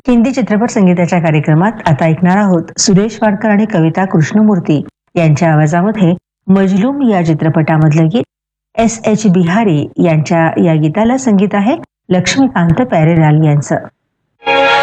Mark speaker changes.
Speaker 1: हिंदी चित्रपट संगीताच्या कार्यक्रमात आता ऐकणार आहोत सुरेश वाडकर आणि कविता कृष्णमूर्ती यांच्या आवाजामध्ये मजलूम या चित्रपटामधलं गीत. S.H. बिहारी यांच्या या गीताला संगीत आहे लक्ष्मीकांत प्यारेलाल यांचं.